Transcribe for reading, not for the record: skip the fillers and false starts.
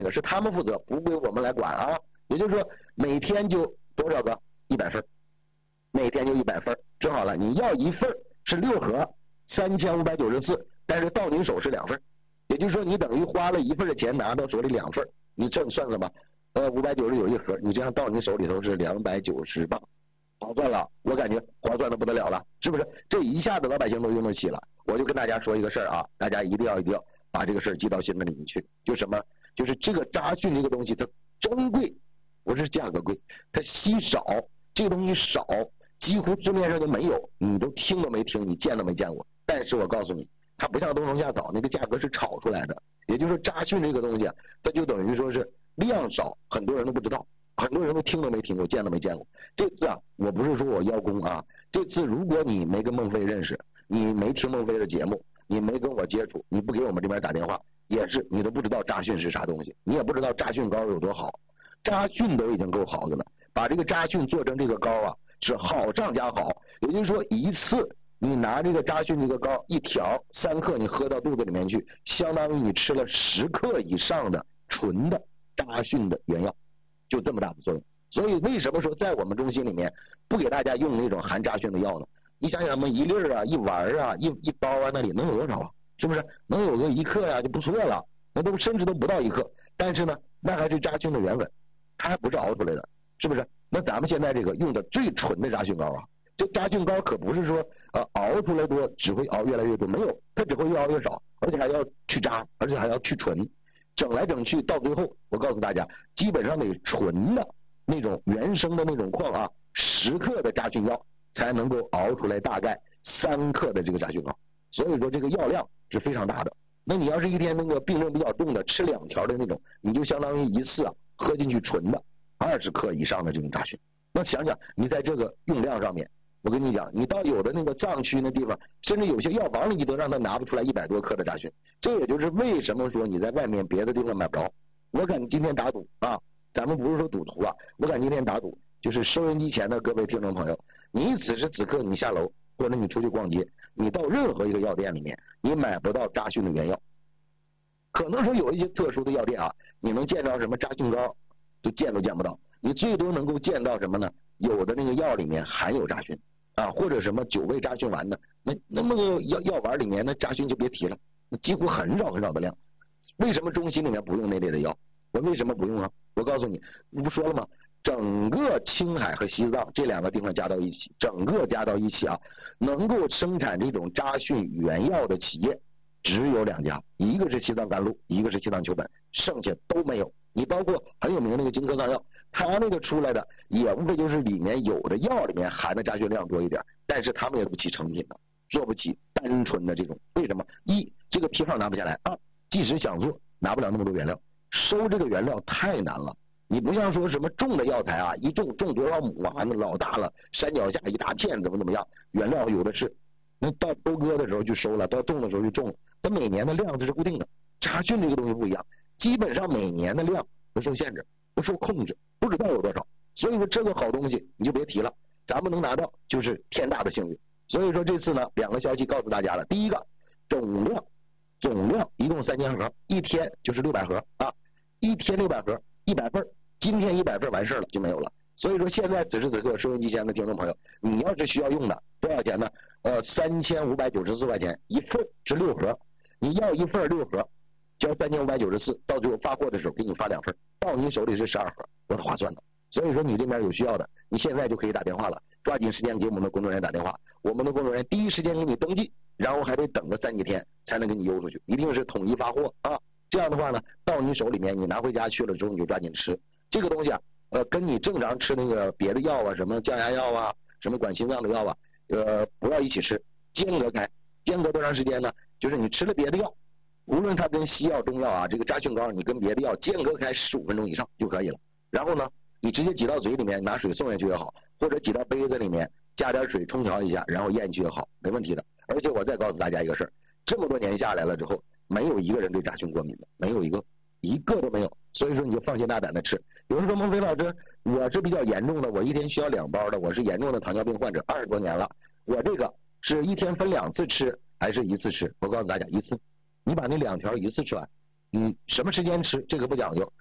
是他们负责，不归我们来管啊。也就是说，每天就多少个？100份，每天就100份，正好了。你要一份是6盒，3594，但是到你手是2份，也就是说你等于花了1份的钱拿到手里2份，你这算什么？590有1盒，你这样到你手里头是290磅，划算了，我感觉划算的不得了了，是不是？这一下子老百姓都用得起了。我就跟大家说一个事儿啊，大家一定要把这个事儿记到心里面去，就什么？就是这个扎讯这个东西它珍贵，不是价格贵，它稀少，这个东西少，几乎市面上就没有，你都听都没听，你见都没见过。但是我告诉你，它不像冬虫夏草那个价格是炒出来的，也就是说扎讯这个东西啊，它就等于说是量少，很多人都不知道，很多人都听都没听过，见都没见过。这次啊，我不是说我邀功啊，这次如果你没跟孟非认识，你没听孟非的节目，你没跟我接触，你不给我们这边打电话，也是你都不知道扎讯是啥东西，你也不知道扎讯膏有多好。扎讯都已经够好的了，把这个扎讯做成这个膏啊，是好上加好。也就是说，一次你拿这个扎讯这个膏一条3克，你喝到肚子里面去，相当于你吃了10克以上的纯的扎讯的原药，就这么大的作用。所以为什么说在我们中心里面不给大家用那种含扎讯的药呢？你想想嘛，1粒啊、1丸啊、一包啊，那里能有多少啊？是不是能有个1克呀，就不错了？那都甚至都不到1克，但是呢，那还是扎讯的原粉，它还不是熬出来的，是不是？那咱们现在这个用的最纯的扎讯膏啊，这扎讯膏可不是说熬出来多只会熬越来越多，没有，它只会越熬越少，而且还要去渣，而且还要去醇，整来整去到最后，我告诉大家，基本上得纯的那种原生的那种矿啊，10克的扎讯药才能够熬出来大概3克的这个扎讯膏，所以说这个药量是非常大的。那你要是一天那个病症比较重的，吃2条的那种，你就相当于一次啊喝进去纯的20克以上的这种扎讯。那想想你在这个用量上面，我跟你讲，你到有的那个藏区那地方，甚至有些药房里你都让他拿不出来100多克的扎讯。这也就是为什么说你在外面别的地方买不着。我敢今天打赌啊，咱们不是说赌徒啊，我敢今天打赌，就是收音机前的各位听众朋友，你此时此刻你下楼或者你出去逛街，你到任何一个药店里面，你买不到扎讯的原药。可能说有一些特殊的药店啊，你能见到什么扎讯膏，就见都见不到。你最多能够见到什么呢？有的那个药里面含有扎讯啊，或者什么9味扎讯丸的，那么个药丸里面那扎讯就别提了，那几乎很少很少的量。为什么中心里面不用那类的药？我为什么不用啊？我告诉你，你不说了吗？整个青海和西藏这2个地方加到一起，整个加到一起啊，能够生产这种扎讯原药的企业只有2家，一个是西藏甘露，一个是西藏丘本，剩下都没有。你包括很有名的那个金科藏药，它那个出来的也无非就是里面有的药里面含的扎讯量多一点，但是他们也不起成品的，做不起单纯的这种。为什么？一，这个批号拿不下来；二，即使想做，拿不了那么多原料，收这个原料太难了。你不像说什么种的药材啊，一种多少亩啊，那老大了，山脚下一大片怎么样，原料有的是。那到收割的时候就收了，到种的时候就种了，它每年的量这是固定的。扎讯这个东西不一样，基本上每年的量不受限制，不受控制，不知道有多少。所以说这个好东西你就别提了，咱们能拿到就是天大的幸运。所以说这次呢，2个消息告诉大家了。第一个，总量一共3000盒，一天就是600盒啊，一天600盒，100份，今天100份完事了就没有了。所以说现在此时此刻收音机前的听众朋友，你要是需要用的，多少钱呢？3594块钱一份，是6盒，你要一份6盒，交3594，到最后发货的时候给你发2份，到你手里是12盒，多划算的。所以说你这边有需要的，你现在就可以打电话了，抓紧时间给我们的工作人员打电话，我们的工作人员第一时间给你登记，然后还得等个3几天才能给你邮出去，一定是统一发货啊。这样的话呢，到你手里面，你拿回家去了之后，你就抓紧吃这个东西啊。跟你正常吃那个别的药啊，什么降压药啊，什么管心脏的药啊，不要一起吃，间隔开。间隔多长时间呢？就是你吃了别的药，无论它跟西药、中药啊，这个扎讯膏你跟别的药间隔开15分钟以上就可以了。然后呢，你直接挤到嘴里面，拿水送下去也好，或者挤到杯子里面加点水冲调一下，然后咽进去也好，没问题的。而且我再告诉大家一个事儿，这么多年下来了之后，没有一个人对扎讯过敏的，没有一个都没有。所以说你就放心大胆的吃。有人说孟非老师，我是比较严重的，我一天需要2包的，我是严重的糖尿病患者，20多年了，我这个是一天分2次吃还是1次吃？我告诉大家，1次，你把那2条1次吃完， 什么时间吃这个不讲究，